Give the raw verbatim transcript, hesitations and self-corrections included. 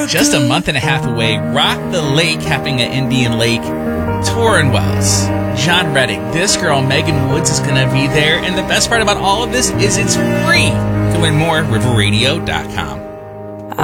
just a month and a half away. Rock the Lake happening at Indian Lake. Torrin Wells, John Reddick, this girl, Megan Woods, is going to be there. And the best part about all of this is it's free. To win more, river radio dot com.